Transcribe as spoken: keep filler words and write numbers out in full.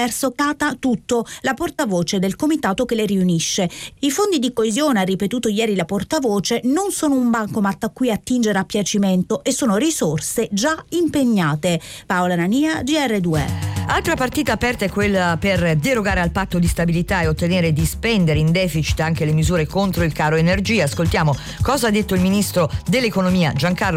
verso Cata Tutto, la portavoce del comitato che le riunisce. I fondi di coesione, ha ripetuto ieri la portavoce, non sono un bancomat a cui attingere a piacimento e sono risorse già impegnate. Paola Nania, G R due. Altra partita aperta è quella per derogare al patto di stabilità e ottenere di spendere in deficit anche le misure contro il caro energia. Ascoltiamo cosa ha detto il ministro dell'economia Giancarlo